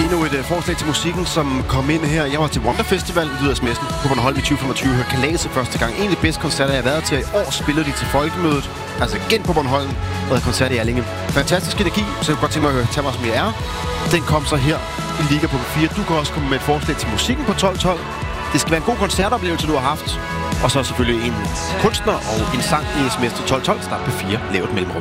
endnu et forslag til musikken, som kom ind her. Jeg var til Wonder Festival, lyder sms'en, på Bornholm i 2025. Hørte Kaladset første gang. En af de bedste koncerter, jeg har været til. I år spiller de til Folkemødet. Altså igen på Bornholm. Og havde koncert i Allinge. Fantastisk energi, så jeg kunne godt tænke mig at høre Tag mig som jeg er. Den kom så her i Liga på 4. Du kan også komme med et forslag til musikken på 1212. Det skal være en god koncertoplevelse, du har haft. Og så selvfølgelig en kunstner og en sang i sms til 1212. Start på 4. Lav et mellemrum.